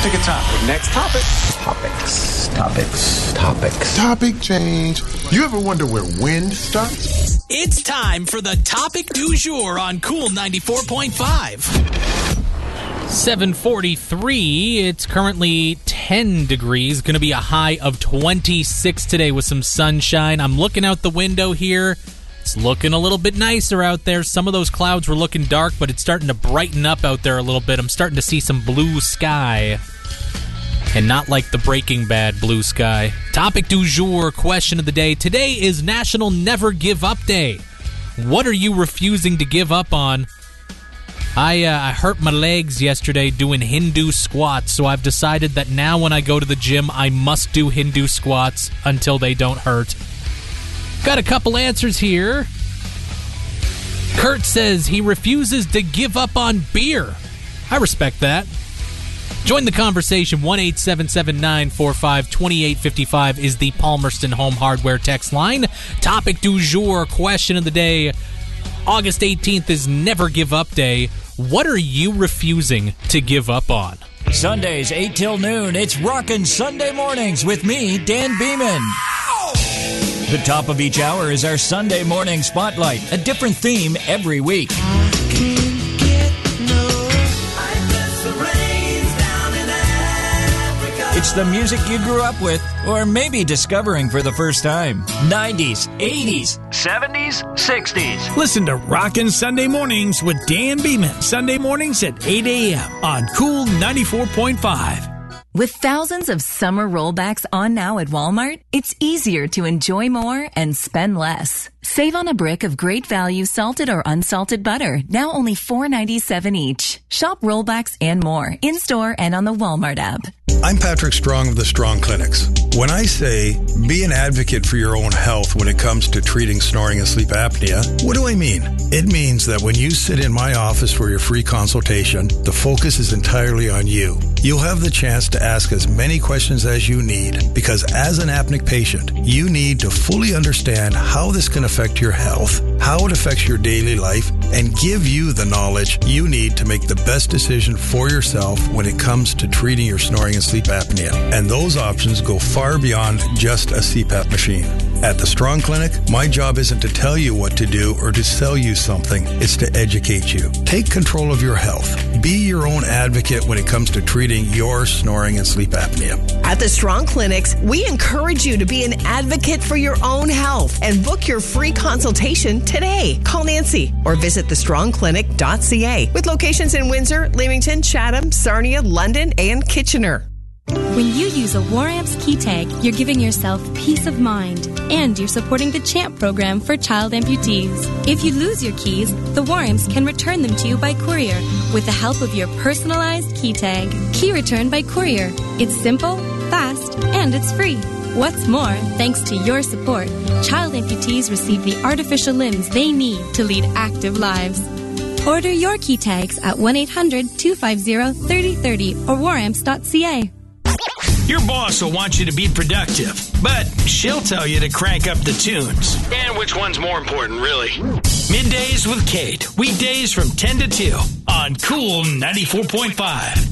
Pick a topic. Next topic. Topics. Topic change. You ever wonder where wind starts? It's time for the topic du jour on Cool 94.5. 7:43. It's currently 10 degrees. Going to be a high of 26 today with some sunshine. I'm looking out the window here. It's looking a little bit nicer out there. Some of those clouds were looking dark, but it's starting to brighten up out there a little bit. I'm starting to see some blue sky. And not like the Breaking Bad blue sky. Topic du jour, question of the day. Today is National Never Give Up Day. What are you refusing to give up on? I hurt my legs yesterday doing Hindu squats, so I've decided that now when I go to the gym, I must do Hindu squats until they don't hurt. Got a couple answers here. Kurt says he refuses to give up on beer. I respect that. Join the conversation. 1-877-945-2855 is the Palmerston Home Hardware text line. Topic du jour, question of the day. August 18th is Never Give Up Day. What are you refusing to give up on? Sundays, 8 till noon, it's Rockin' Sunday Mornings with me, Dan Beeman. The top of each hour is our Sunday Morning Spotlight, a different theme every week. It's the music you grew up with, or maybe discovering for the first time. 90s, 80s, 70s, 60s. Listen to Rockin' Sunday Mornings with Dan Beeman. Sunday mornings at 8 a.m. on Cool 94.5. With thousands of summer rollbacks on now at Walmart, it's easier to enjoy more and spend less. Save on a brick of great value salted or unsalted butter, now only $4.97 each. Shop rollbacks and more, in-store and on the Walmart app. I'm Patrick Strong of the Strong Clinics. When I say be an advocate for your own health when it comes to treating snoring and sleep apnea, what do I mean? It means that when you sit in my office for your free consultation, the focus is entirely on you. You'll have the chance to ask as many questions as you need, because as an apneic patient, you need to fully understand how this can affect your health, how it affects your daily life, and give you the knowledge you need to make the best decision for yourself when it comes to treating your snoring and sleep apnea. And those options go far beyond just a CPAP machine. At the Strong Clinic, my job isn't to tell you what to do or to sell you something. It's to educate you. Take control of your health. Be your own advocate when it comes to treating your snoring and sleep apnea. At the Strong Clinics, we encourage you to be an advocate for your own health and book your free consultation today. Call Nancy or visit thestrongclinic.ca with locations in Windsor, Leamington, Chatham, Sarnia, London, and Kitchener. When you use a Waramps key tag, you're giving yourself peace of mind, and you're supporting the CHAMP program for child amputees. If you lose your keys, the Waramps can return them to you by courier with the help of your personalized key tag. Key return by courier. It's simple, fast, and it's free. What's more, thanks to your support, child amputees receive the artificial limbs they need to lead active lives. Order your key tags at 1-800-250-3030 or waramps.ca. Your boss will want you to be productive, but she'll tell you to crank up the tunes. And which one's more important, really? Middays with Kate. Weekdays from 10 to 2 on Cool 94.5.